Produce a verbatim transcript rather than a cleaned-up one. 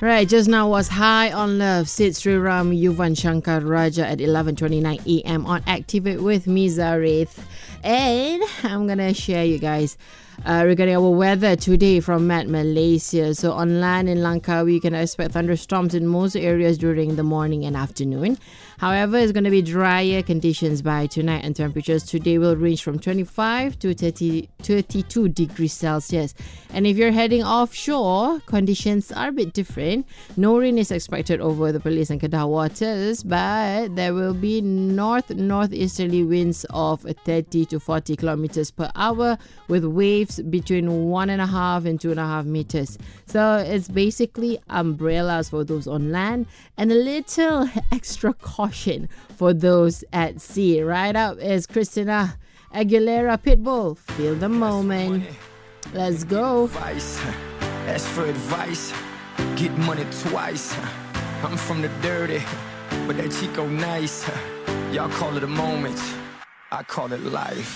Right, just now was High on Love, Sid Sriram, Yuvan Shankar Raja at eleven twenty-nine a.m. on Activate with me, Zareth. And I'm going to share you guys uh, regarding our weather today from Met Malaysia. So on land in Langkawi, you can expect thunderstorms in most areas during the morning and afternoon. However, it's going to be drier conditions by tonight, and temperatures today will range from twenty-five to thirty, thirty-two degrees Celsius. And if you're heading offshore, conditions are a bit different. No rain is expected over the Perlis and Kedah waters, but there will be north-northeasterly winds of thirty to forty kilometers per hour with waves between one and a half and two and a half meters. So it's basically umbrellas for those on land and a little extra caution for those at sea. Right up is Christina Aguilera, Pitbull. Feel the moment. Let's go. Ask for advice, get money twice. I'm from the dirty, but that Chico nice. Y'all call it a moment, I call it life.